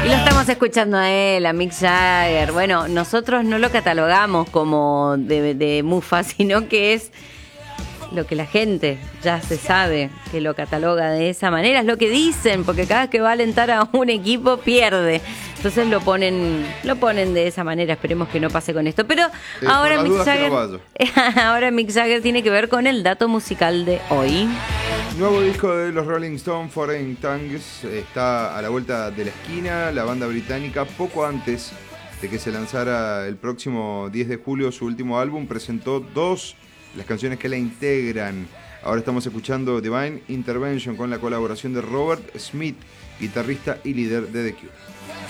Y lo estamos escuchando a él, a Mick Jagger. Bueno, nosotros no lo catalogamos como de mufa, sino que es lo que la gente ya se sabe que lo cataloga de esa manera. Es lo que dicen, porque cada vez que va a alentar a un equipo pierde. Entonces lo ponen de esa manera. Esperemos que no pase con esto. Pero ahora ahora Mick Jagger tiene que ver con el dato musical de hoy. Nuevo disco de los Rolling Stones, Foreign Tongues, está a la vuelta de la esquina. La banda británica, poco antes de que se lanzara el próximo 10 de julio su último álbum, presentó las canciones que la integran. Ahora estamos escuchando Divine Intervention con la colaboración de Robert Smith, guitarrista y líder de The Cure.